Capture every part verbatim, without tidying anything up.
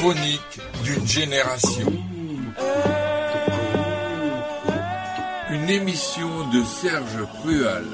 chronique d'une génération. Une émission de Serge Prual.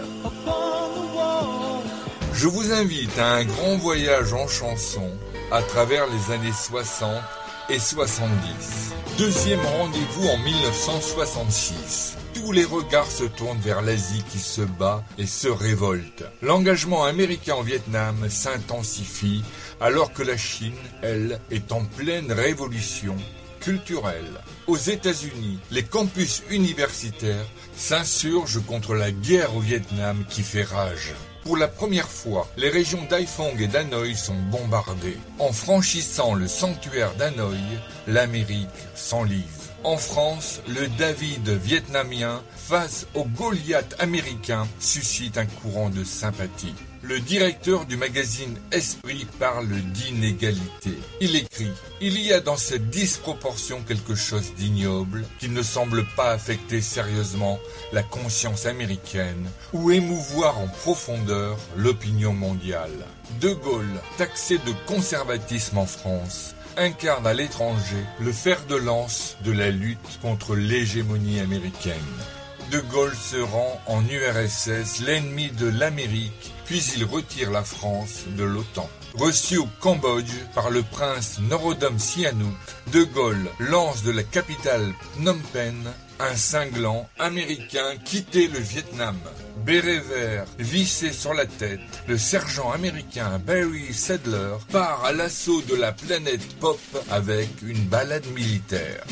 Je vous invite à un grand voyage en chanson à travers les années soixante et soixante-dix. Deuxième rendez-vous en mille neuf cent soixante-six. Tous les regards se tournent vers l'Asie qui se bat et se révolte. L'engagement américain en Vietnam s'intensifie alors que la Chine, elle, est en pleine révolution culturelle. Aux États-Unis, les campus universitaires s'insurgent contre la guerre au Vietnam qui fait rage. Pour la première fois, les régions d'Haiphong et d'Hanoï sont bombardées. En franchissant le sanctuaire d'Hanoï, l'Amérique s'enlise. En France, le David vietnamien face au Goliath américain suscite un courant de sympathie. Le directeur du magazine Esprit parle d'inégalité. Il écrit « Il y a dans cette disproportion quelque chose d'ignoble qui ne semble pas affecter sérieusement la conscience américaine ou émouvoir en profondeur l'opinion mondiale. » De Gaulle, taxé de conservatisme en France, incarne à l'étranger le fer de lance de la lutte contre l'hégémonie américaine. De Gaulle se rend en U R S S, l'ennemi de l'Amérique, puis il retire la France de l'OTAN. Reçu au Cambodge par le prince Norodom Sihanouk, De Gaulle lance de la capitale Phnom Penh un cinglant américain quitter le Vietnam. Béret vert vissé sur la tête, le sergent américain Barry Sadler part à l'assaut de la planète Pop avec une balade militaire.